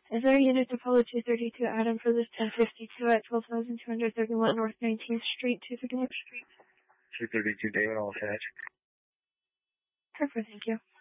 Is there a unit to Polo 232 Adam for this 1052 at 12,231 North 19th Street, 232? 232 David, all attached. Perfect, thank you.